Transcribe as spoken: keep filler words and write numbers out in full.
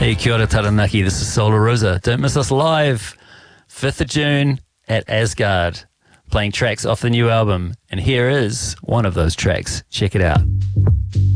Hey, kia ora Taranaki, this is Solar Rosa. Don't miss us live, fifth of June at Asgard, playing tracks off the new album. And here is one of those tracks. Check it out.